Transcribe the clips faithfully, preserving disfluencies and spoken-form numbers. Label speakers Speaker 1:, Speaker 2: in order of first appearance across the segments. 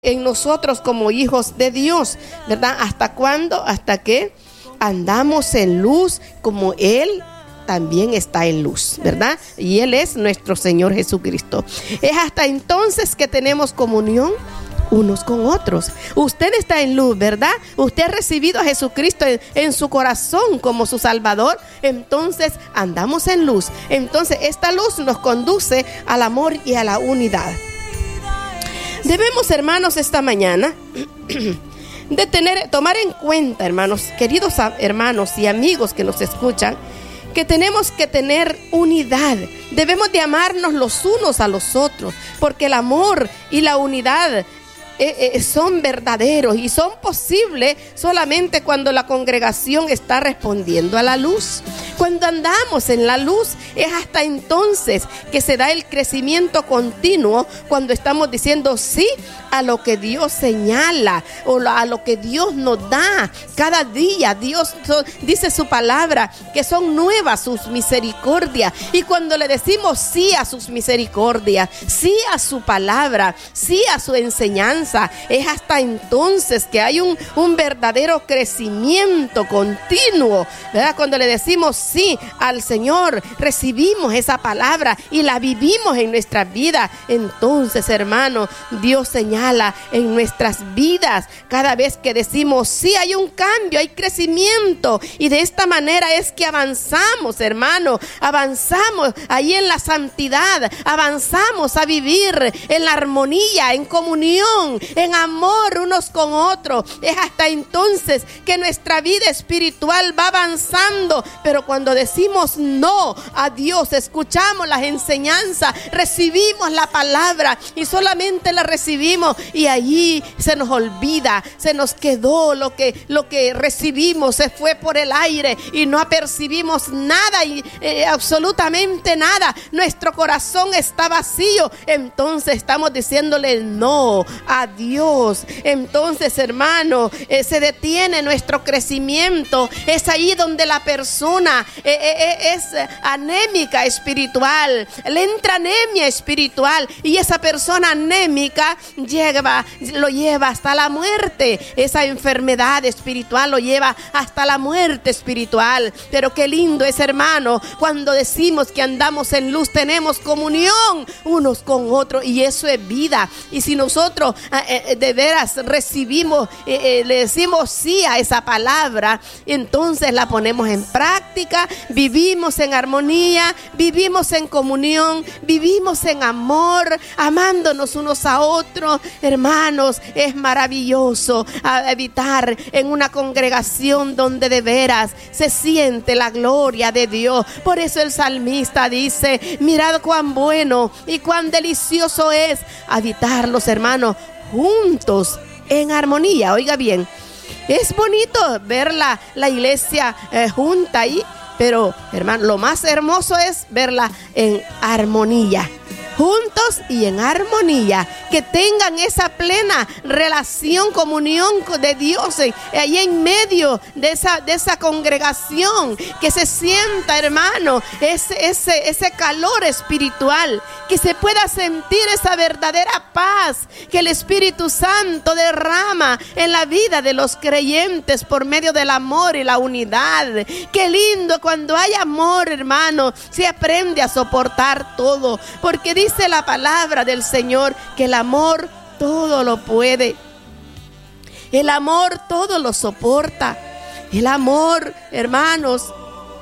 Speaker 1: en nosotros como hijos de Dios, ¿verdad? ¿Hasta cuándo? Hasta que andamos en luz como Él también está en luz, ¿verdad? Y Él es nuestro Señor Jesucristo. Es hasta entonces que tenemos comunión unos con otros. Usted está en luz, ¿verdad? Usted ha recibido a Jesucristo en, en su corazón como su Salvador. Entonces andamos en luz. Entonces esta luz nos conduce al amor y a la unidad. Debemos, hermanos, esta mañana de tener, tomar en cuenta, hermanos, queridos hermanos y amigos que nos escuchan, que tenemos que tener unidad. Debemos de amarnos los unos a los otros, porque el amor y la unidad Eh, eh, son verdaderos y son posibles solamente cuando la congregación está respondiendo a la luz. Cuando andamos en la luz es hasta entonces que se da el crecimiento continuo, cuando estamos diciendo sí a lo que Dios señala o a lo que Dios nos da cada día. Dios dice su palabra que son nuevas sus misericordias, y cuando le decimos sí a sus misericordias, sí a su palabra, sí a su enseñanza, es hasta entonces que hay un, un verdadero crecimiento continuo, ¿verdad? Cuando le decimos sí al Señor, recibimos esa palabra y la vivimos en nuestra vida. Entonces, hermano, Dios señala en nuestras vidas. Cada vez que decimos sí, hay un cambio, hay crecimiento, y de esta manera es que avanzamos, hermano, avanzamos ahí en la santidad, avanzamos a vivir en la armonía, en comunión, en amor unos con otros. Es hasta entonces que nuestra vida espiritual va avanzando. Pero cuando decimos no a Dios, escuchamos las enseñanzas, recibimos la palabra y solamente la recibimos, y allí se nos olvida, se nos quedó lo que, lo que recibimos, se fue por el aire y no apercibimos nada, y eh, absolutamente nada. Nuestro corazón está vacío. Entonces estamos diciéndole no a Dios. Entonces, hermano, eh, se detiene nuestro crecimiento. Es ahí donde la persona eh, eh, es anémica espiritual, le entra anemia espiritual, y esa persona anémica lleva, lo lleva hasta la muerte. Esa enfermedad espiritual lo lleva hasta la muerte espiritual. Pero qué lindo es, hermano, cuando decimos que andamos en luz, tenemos comunión unos con otros, y eso es vida. Y si nosotros eh, de veras recibimos, eh, eh, le decimos sí a esa palabra, entonces la ponemos en práctica, vivimos en armonía, vivimos en comunión, vivimos en amor, amándonos unos a otros. Hermanos, es maravilloso habitar en una congregación donde de veras se siente la gloria de Dios. Por eso el salmista dice: mirad cuán bueno y cuán delicioso es habitar los hermanos juntos en armonía. Oiga bien, es bonito ver la, la iglesia eh, junta ahí, pero, hermano, lo más hermoso es verla en armonía, juntos y en armonía, que tengan esa plena relación, comunión de Dios eh, ahí en medio de esa, de esa congregación, que se sienta, hermano, ese, ese, ese calor espiritual, que se pueda sentir esa verdadera paz que el Espíritu Santo derrama en la vida de los creyentes por medio del amor y la unidad. Qué lindo cuando hay amor, hermano, se aprende a soportar todo, porque dice la palabra del Señor que el amor todo lo puede, el amor todo lo soporta. El amor, hermanos,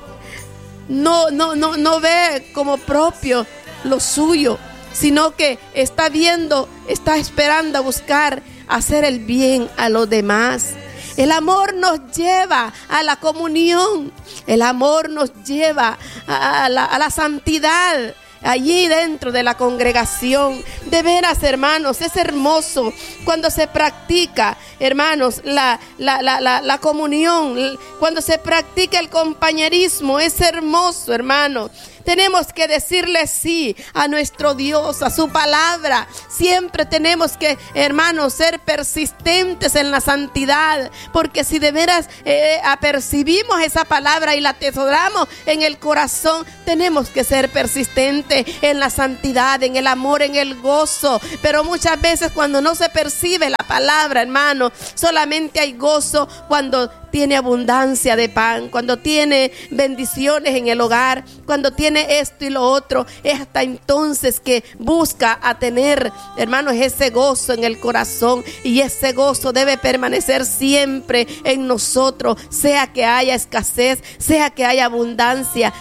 Speaker 1: no, no, no, no ve como propio lo suyo, sino que está viendo, está esperando a buscar hacer el bien a los demás. El amor nos lleva a la comunión, el amor nos lleva a, a, la, a la santidad. Allí dentro de la congregación, de veras, hermanos, es hermoso cuando se practica, hermanos, la, la, la, la, la comunión, cuando se practica el compañerismo. Es hermoso, hermano. Tenemos que decirle sí a nuestro Dios, a su palabra. Siempre tenemos que, hermanos, ser persistentes en la santidad, porque si de veras eh, apercibimos esa palabra y la atesoramos en el corazón, tenemos que ser persistentes en la santidad, en el amor, en el gozo. Pero muchas veces cuando no se percibe la palabra, hermano, solamente hay gozo cuando tiene abundancia de pan, cuando tiene bendiciones en el hogar, cuando tiene esto y lo otro. Es hasta entonces que busca a tener, hermanos, ese gozo en el corazón, y ese gozo debe permanecer siempre en nosotros, sea que haya escasez, sea que haya abundancia,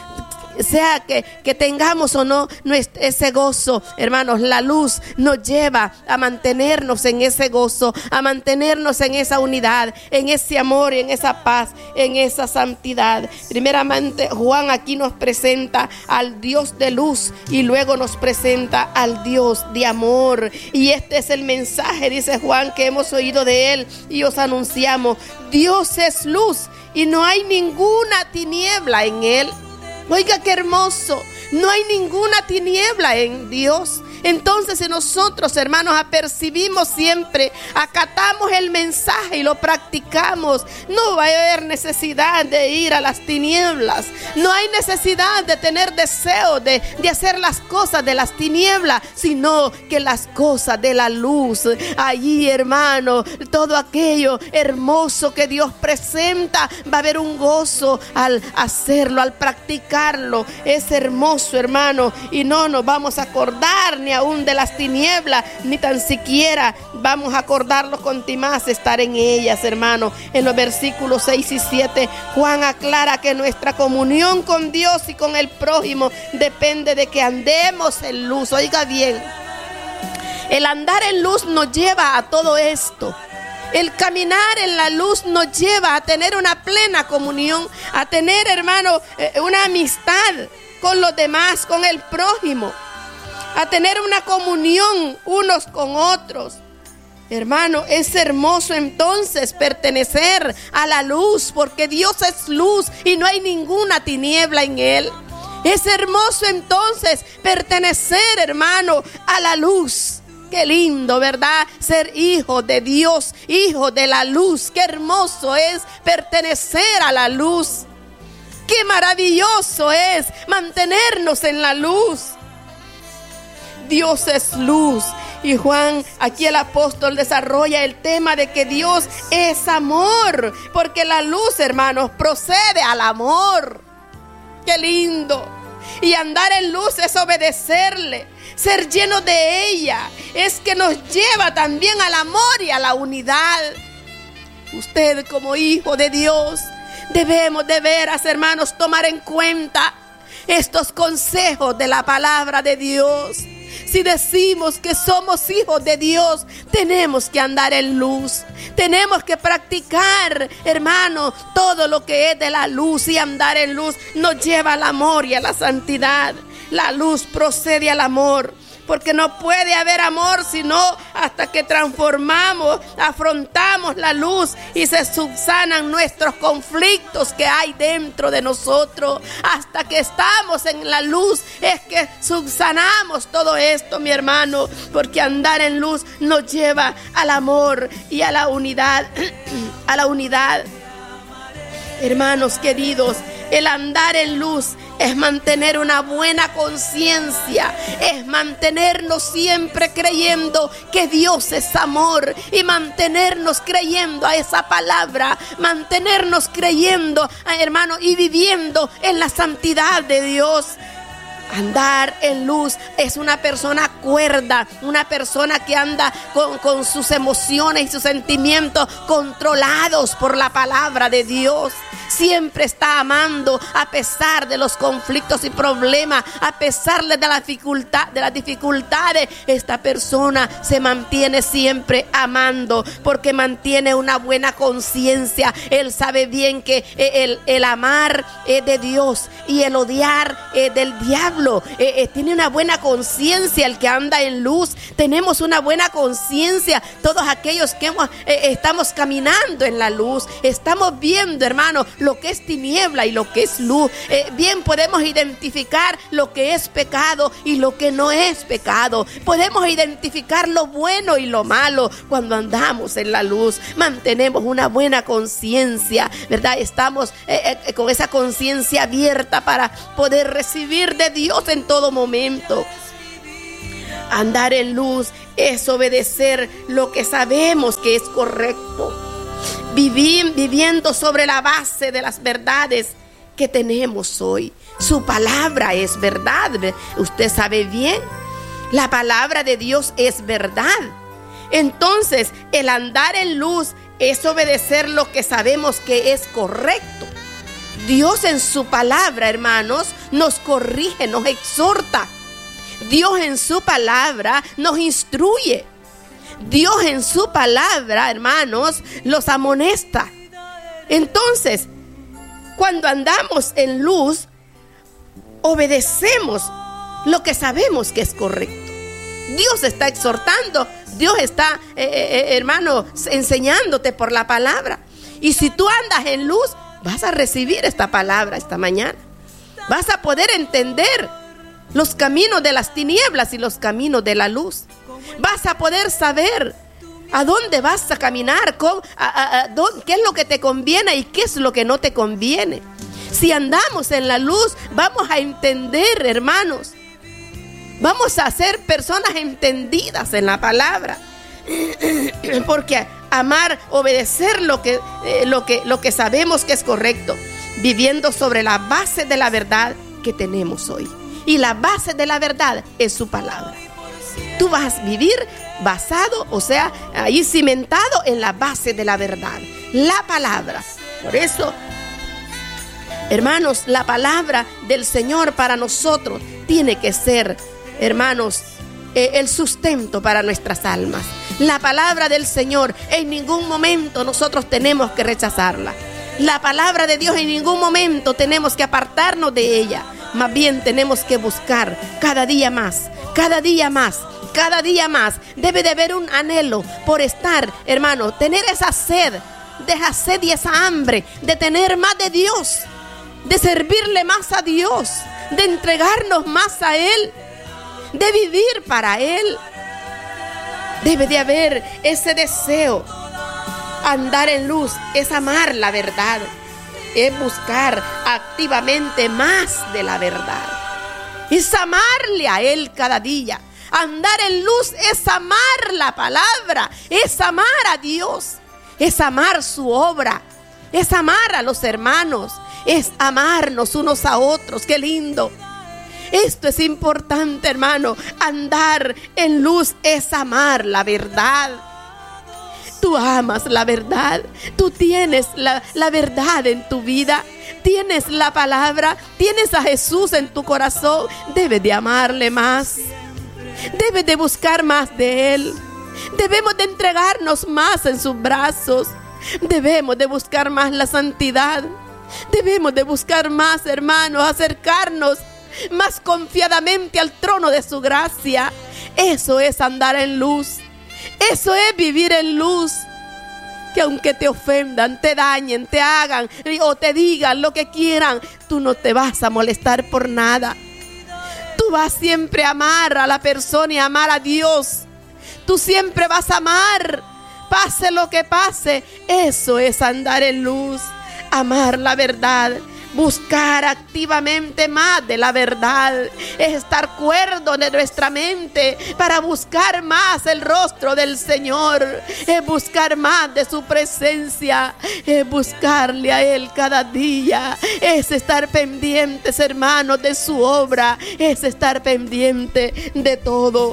Speaker 1: sea que, que tengamos o no nuestro, ese gozo, hermanos. La luz nos lleva a mantenernos en ese gozo, a mantenernos en esa unidad, en ese amor, en esa paz, en esa santidad. Primeramente, Juan aquí nos presenta al Dios de luz y luego nos presenta al Dios de amor. Y este es el mensaje, dice Juan, que hemos oído de él y os anunciamos. Dios es luz y no hay ninguna tiniebla en él. Oiga, qué hermoso. No hay ninguna tiniebla en Dios. Entonces, si nosotros, hermanos, apercibimos siempre, acatamos el mensaje y lo practicamos, no va a haber necesidad de ir a las tinieblas. No hay necesidad de tener deseo de, de hacer las cosas de las tinieblas, sino que las cosas de la luz. Allí, hermano, todo aquello hermoso que Dios presenta, va a haber un gozo al hacerlo, al practicarlo. Es hermoso, hermano, y no nos vamos a acordar ni aún de las tinieblas, ni tan siquiera vamos a acordarnos con más estar en ellas, hermano. En los versículos seis y siete, Juan aclara que nuestra comunión con Dios y con el prójimo depende de que andemos en luz. Oiga bien, el andar en luz nos lleva a todo esto. El caminar en la luz nos lleva a tener una plena comunión, a tener, hermano, una amistad con los demás, con el prójimo, a tener una comunión unos con otros. Hermano, es hermoso entonces pertenecer a la luz, porque Dios es luz y no hay ninguna tiniebla en él. Es hermoso entonces pertenecer, hermano, a la luz. Qué lindo, ¿verdad? Ser hijo de Dios, hijo de la luz. Qué hermoso es pertenecer a la luz. Qué maravilloso es mantenernos en la luz. Dios es luz. Y Juan, aquí el apóstol desarrolla el tema de que Dios es amor, porque la luz, hermanos, procede al amor. Qué lindo. Y andar en luz es obedecerle, ser lleno de ella, es que nos lleva también al amor y a la unidad. Usted, como hijo de Dios, debemos de veras, hermanos, tomar en cuenta estos consejos de la palabra de Dios. Si decimos que somos hijos de Dios, tenemos que andar en luz. Tenemos que practicar, hermano, todo lo que es de la luz. Y andar en luz nos lleva al amor y a la santidad. La luz procede al amor, porque no puede haber amor sino hasta que transformamos, afrontamos la luz y se subsanan nuestros conflictos que hay dentro de nosotros. Hasta que estamos en la luz es que subsanamos todo esto, mi hermano, porque andar en luz nos lleva al amor y a la unidad, a la unidad. Hermanos queridos, el andar en luz es mantener una buena conciencia, es mantenernos siempre creyendo que Dios es amor y mantenernos creyendo a esa palabra, mantenernos creyendo, hermano, y viviendo en la santidad de Dios. Andar en luz es una persona cuerda, una persona que anda con, con sus emociones y sus sentimientos controlados por la palabra de Dios. Siempre está amando a pesar de los conflictos y problemas, a pesar de la dificultad, de las dificultades. Esta persona se mantiene siempre amando porque mantiene una buena conciencia. Él sabe bien que el, el amar es de Dios y el odiar es del diablo. pueblo eh, eh, tiene una buena conciencia, el que anda en luz. Tenemos una buena conciencia, todos aquellos que hemos, eh, estamos caminando en la luz. Estamos viendo, hermano, lo que es tiniebla y lo que es luz. Eh, bien podemos identificar lo que es pecado y lo que no es pecado. Podemos identificar lo bueno y lo malo cuando andamos en la luz. Mantenemos una buena conciencia, ¿verdad? Estamos eh, eh, con esa conciencia abierta para poder recibir de Dios en todo momento. Andar en luz es obedecer lo que sabemos que es correcto. Vivir, viviendo sobre la base de las verdades que tenemos hoy. Su palabra es verdad. Usted sabe bien, la palabra de Dios es verdad. Entonces, el andar en luz es obedecer lo que sabemos que es correcto. Dios en su palabra, hermanos, nos corrige, nos exhorta. Dios en su palabra nos instruye. Dios en su palabra, hermanos, los amonesta. Entonces, cuando andamos en luz, obedecemos lo que sabemos que es correcto. Dios está exhortando, Dios está, eh, eh, hermano, enseñándote por la palabra. Y si tú andas en luz, vas a recibir esta palabra esta mañana. Vas a poder entender los caminos de las tinieblas y los caminos de la luz. Vas a poder saber a dónde vas a caminar, cómo, a, a, a, dónde, qué es lo que te conviene y qué es lo que no te conviene. Si andamos en la luz, vamos a entender, hermanos. Vamos a ser personas entendidas en la palabra. Porque amar, obedecer lo que, eh, lo que, lo que sabemos que es correcto, viviendo sobre la base de la verdad que tenemos hoy. Y la base de la verdad es su palabra. Tú vas a vivir basado, o sea, ahí cimentado en la base de la verdad, la palabra. Por eso, hermanos, la palabra del Señor para nosotros tiene que ser, hermanos, eh, el sustento para nuestras almas. La palabra del Señor, en ningún momento nosotros tenemos que rechazarla. La palabra de Dios, en ningún momento tenemos que apartarnos de ella. Más bien tenemos que buscar cada día más, cada día más, cada día más. Debe de haber un anhelo por estar, hermano, tener esa sed, de esa sed y esa hambre, de tener más de Dios, de servirle más a Dios, de entregarnos más a Él, de vivir para Él. Debe de haber ese deseo. Andar en luz es amar la verdad, es buscar activamente más de la verdad, es amarle a Él cada día. Andar en luz es amar la palabra, es amar a Dios, es amar su obra, es amar a los hermanos, es amarnos unos a otros. ¡Qué lindo! Esto es importante, hermano. Andar en luz es amar la verdad. Tú amas la verdad. Tú tienes la, la verdad en tu vida. Tienes la palabra. Tienes a Jesús en tu corazón. Debes de amarle más. Debes de buscar más de Él. Debemos de entregarnos más en sus brazos. Debemos de buscar más la santidad. Debemos de buscar más, hermanos, acercarnos más confiadamente al trono de su gracia. Eso es andar en luz. Eso es vivir en luz. Que aunque te ofendan, te dañen, te hagan o te digan lo que quieran, tú no te vas a molestar por nada. Tú vas siempre a amar a la persona y a amar a Dios. Tú siempre vas a amar, pase lo que pase. Eso es andar en luz. Amar la verdad. Buscar activamente más de la verdad, es estar cuerdo de nuestra mente para buscar más el rostro del Señor, es buscar más de su presencia, es buscarle a Él cada día, es estar pendientes, hermanos, de su obra, es estar pendiente de todo.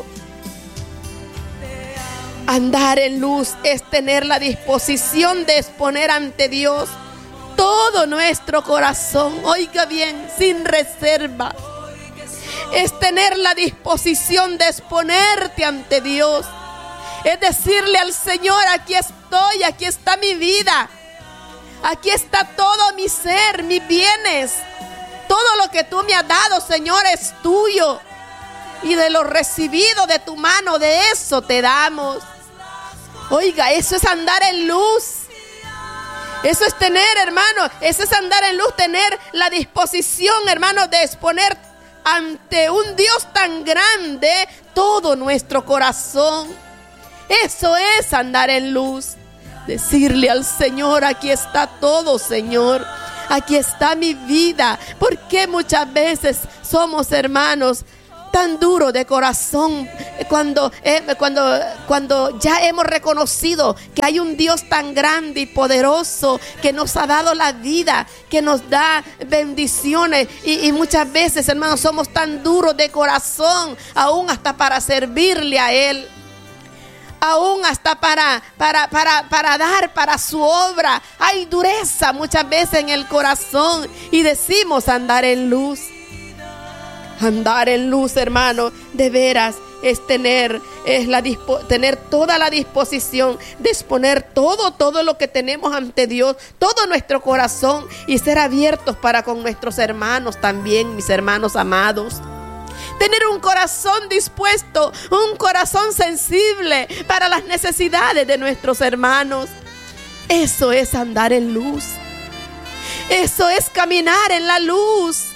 Speaker 1: Andar en luz es tener la disposición de exponer ante Dios todo nuestro corazón, oiga bien, sin reserva. Es tener la disposición de exponerte ante Dios. Es decirle al Señor, aquí estoy, aquí está mi vida. Aquí está todo mi ser, mis bienes. Todo lo que tú me has dado, Señor, es tuyo. Y de lo recibido de tu mano, de eso te damos. Oiga, eso es andar en luz. Eso es tener, hermano, eso es andar en luz, tener la disposición, hermano, de exponer ante un Dios tan grande todo nuestro corazón. Eso es andar en luz. Decirle al Señor, aquí está todo, Señor. Aquí está mi vida. Porque muchas veces somos, hermanos, tan duros de corazón cuando, eh, cuando, cuando ya hemos reconocido que hay un Dios tan grande y poderoso que nos ha dado la vida, que nos da bendiciones, y, y muchas veces, hermanos, somos tan duros de corazón, aún hasta para servirle a Él, aún hasta para, para, para, para dar para su obra. Hay dureza muchas veces en el corazón y decimos andar en luz. Andar en luz, hermano, de veras es tener, es la dispo, tener toda la disposición de exponer todo, todo lo que tenemos ante Dios, todo nuestro corazón, y ser abiertos para con nuestros hermanos también, mis hermanos amados. Tener un corazón dispuesto, un corazón sensible para las necesidades de nuestros hermanos. Eso es andar en luz. Eso es caminar en la luz.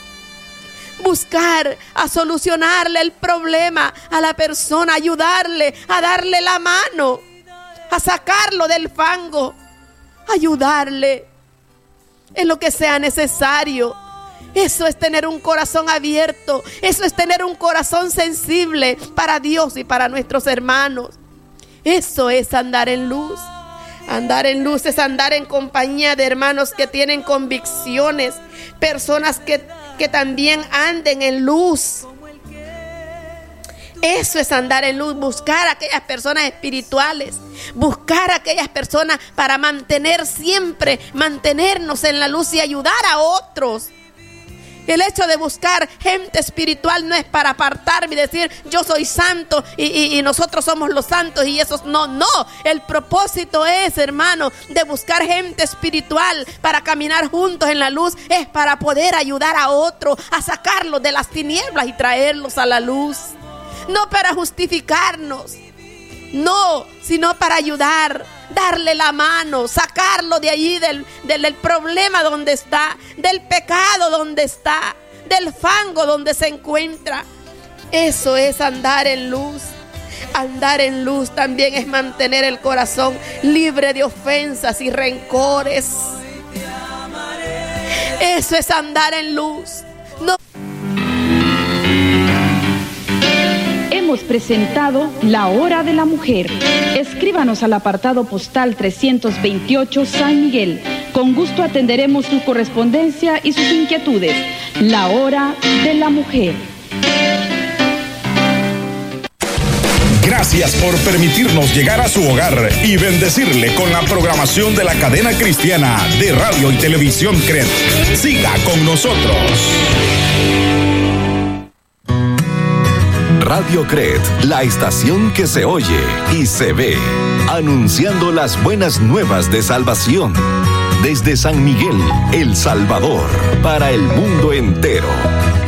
Speaker 1: Buscar a solucionarle el problema a la persona, ayudarle, a darle la mano, a sacarlo del fango, ayudarle en lo que sea necesario. Eso es tener un corazón abierto, eso es tener un corazón sensible para Dios y para nuestros hermanos. Eso es andar en luz. Andar en luz es andar en compañía de hermanos que tienen convicciones, personas que, que también anden en luz. Eso es andar en luz, buscar a aquellas personas espirituales, buscar a aquellas personas para mantener siempre, mantenernos en la luz y ayudar a otros. El hecho de buscar gente espiritual no es para apartarme y decir yo soy santo y, y, y nosotros somos los santos y esos no, no. El propósito es, hermano, de buscar gente espiritual para caminar juntos en la luz, es para poder ayudar a otro a sacarlos de las tinieblas y traerlos a la luz. No para justificarnos, no, sino para ayudar, darle la mano, sacarlo de allí del, del, del problema donde está, del pecado donde está, del fango donde se encuentra. Eso es andar en luz. Andar en luz también es mantener el corazón libre de ofensas y rencores. Eso es andar en luz. No.
Speaker 2: Hemos presentado La Hora de la Mujer. Escríbanos al apartado postal trescientos veintiocho San Miguel. Con gusto atenderemos su correspondencia y sus inquietudes. La Hora de la Mujer.
Speaker 3: Gracias por permitirnos llegar a su hogar y bendecirle con la programación de la cadena cristiana de radio y televisión C R E T. Siga con nosotros.
Speaker 4: Radio C R E T, la estación que se oye y se ve, anunciando las buenas nuevas de salvación. Desde San Miguel, El Salvador, para el mundo entero.